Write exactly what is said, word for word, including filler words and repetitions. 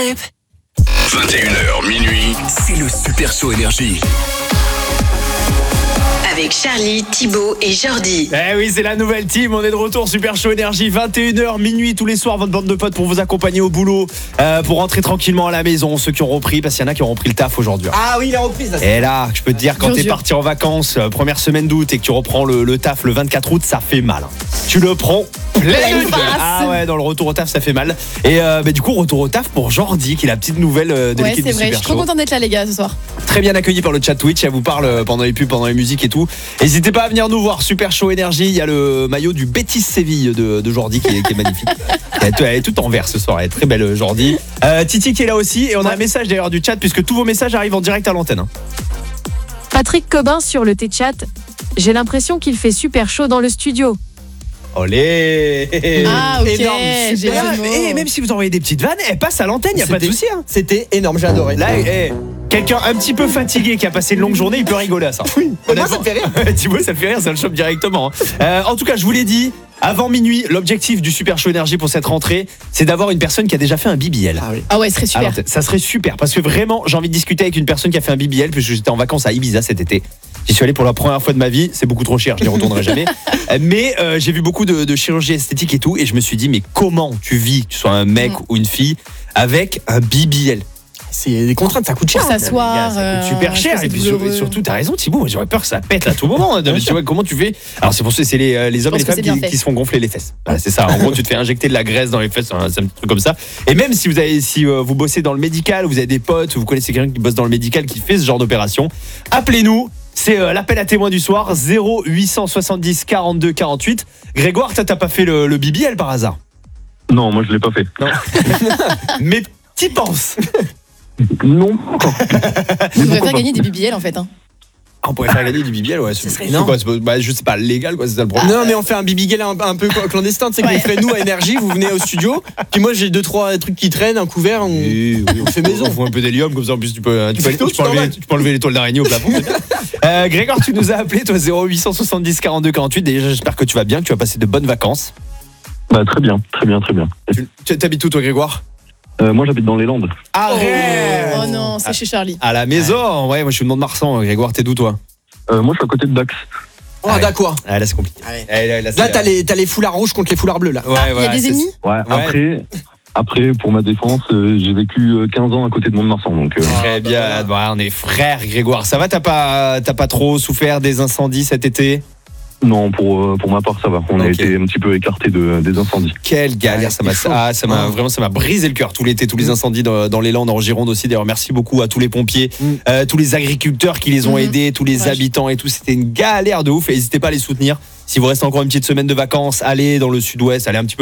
vingt et une heures minuit, c'est le Super Show Énergie. Avec Charlie, Thibaut et Jordi. Eh oui, c'est la nouvelle team, on est de retour, Super Show Énergie, vingt et une heures minuit tous les soirs, votre bande de potes pour vous accompagner au boulot, euh, pour rentrer tranquillement à la maison, ceux qui ont repris, parce qu'il y en a qui ont repris le taf aujourd'hui. Ah oui, la reprise. Là, et là, je peux te dire, quand dur, t'es dur. parti en vacances, euh, première semaine d'août, et que tu reprends le, le taf le vingt-quatre août, ça fait mal. Tu le prends plein Pleine de face. Ah ouais, dans le retour au taf, ça fait mal. Et euh, bah, du coup, retour au taf pour Jordi, qui est la petite nouvelle euh, de Ouais, l'équipe c'est du vrai. Je Super suis trop Show. contente d'être là, les gars, ce soir. Très bien accueilli par le chat Twitch, elle vous parle euh, pendant les pubs, pendant les musiques et tout. N'hésitez pas à venir nous voir, Super Show Énergie. Il y a le maillot du Betis Séville de, de Jordi qui est, qui est magnifique. Elle est, elle est toute en vert ce soir, elle est très belle Jordi. Euh, Titi qui est là aussi, et on a un message d'ailleurs du chat, puisque tous vos messages arrivent en direct à l'antenne. hein. Patrick Cobin sur le T-Chat. J'ai l'impression qu'il fait super chaud dans le studio. Olé. Ah, ok. Énorme, J'ai super. le mot. Et même si vous envoyez des petites vannes, elles passent à l'antenne, il n'y a pas de C'était- souci. hein. C'était énorme, j'ai adoré. Là, eh, quelqu'un un petit peu fatigué qui a passé une longue journée, il peut rigoler à ça. Oui, mais moi ça me fait rire. Thibaut, ça le fait rire, ça le chope directement. hein. Euh, en tout cas, je vous l'ai dit, avant minuit, l'objectif du Super Show Énergie pour cette rentrée, c'est d'avoir une personne qui a déjà fait un B B L. Ah oui. Ah ouais, ce serait À super. l'antenne. Ça serait super, parce que vraiment, j'ai envie de discuter avec une personne qui a fait un B B L, puisque j'étais en vacances à Ibiza cet été. J'y suis allé pour la première fois de ma vie, c'est beaucoup trop cher, je n'y retournerai jamais. Euh, Mais euh, j'ai vu beaucoup de, de chirurgie esthétique et tout, et je me suis dit, mais comment tu vis, que tu sois un mec Mm. ou une fille, avec un B B L? C'est des contraintes, ça coûte cher. Pour s'asseoir. Les gars, ça coûte euh, super cher. c'est Et puis sur- douloureux. surtout, t'as raison, Thibaut. J'aurais peur que ça pète à tout moment. hein. Tu vois, comment tu fais? Alors, c'est pour ça, c'est les, euh, les hommes et pense les que c'est femmes bien qui, fait. qui se font gonfler les fesses. Voilà, c'est ça. En gros, tu te fais injecter de la graisse dans les fesses. hein, C'est un petit truc comme ça. Et même si vous avez, si euh, vous bossez dans le médical, vous avez des potes, vous connaissez quelqu'un qui bosse dans le médical qui fait ce genre d'opération, appelez-nous. C'est euh, l'appel à témoins du soir, zéro huit cent soixante-dix quarante-deux quarante-huit. Grégoire, toi, t'as pas fait le, le B B L par hasard? Non, moi je l'ai pas fait. Non. Mais t'y penses? Non. On devrait faire gagner des B B L en fait. hein. Ah, on pourrait faire gagner du B B L, ouais. Ce serait c'est énorme. quoi, c'est pas- bah, je sais pas, légal, quoi, c'est ça le problème. Non mais on fait un bibigel un, un peu clandestin, tu sais qu'on Ouais. fait nous à Énergie, vous venez au studio, puis moi j'ai deux trois trucs qui traînent, un couvert, on, Oui, oui, on fait maison. On fout un peu d'hélium, comme ça en plus tu peux, tu peux, C'est tout, tu peux c'est enlever, normal. tu peux enlever les toiles d'araignée au plafond. c'est bien. euh, Grégoire, tu nous as appelé, toi, zéro huit cent soixante-dix quarante-deux quarante-huit. Déjà, j'espère que tu vas bien, que tu vas passer de bonnes vacances. Bah très bien, très bien, très bien. Tu tu- t'habites où, toi, Grégoire? Euh, moi j'habite dans les Landes. Arrête. Oh non, c'est chez Charlie. À la maison, ouais, moi je suis de Mont-de-Marsan. Grégoire, t'es d'où, toi? Euh, moi je suis à côté de Dax. Oh Ah ouais. d'accord. Ah, là, c'est compliqué. Ah ouais. Eh, là, là, c'est- Là t'as les, t'as les foulards rouges contre les foulards bleus là. Ouais, Ah, il y a ouais, des c'est- ennemis Ouais, après, après pour ma défense, euh, j'ai vécu euh, quinze ans à côté de Mont-de-Marsan. Donc euh, Très bien, ouais, on est frères, Grégoire. Ça va, t'as pas, t'as pas trop souffert des incendies cet été? non, pour, euh, pour ma part ça va. On a Ok. été un petit peu écarté de, des incendies. Quelle galère, Ouais, ça m'a, c'est chaud. ah, ça m'a Ouais. vraiment, ça m'a brisé le cœur tout l'été, tous les incendies dans, dans les Landes, en Gironde aussi. D'ailleurs, merci beaucoup à tous les pompiers, Mm. euh, tous les agriculteurs qui les ont Mhm. aidés, tous les Ouais. habitants et tout. C'était une galère de ouf. Et n'hésitez pas à les soutenir. Si vous restez encore une petite semaine de vacances, allez dans le sud-ouest, allez un petit peu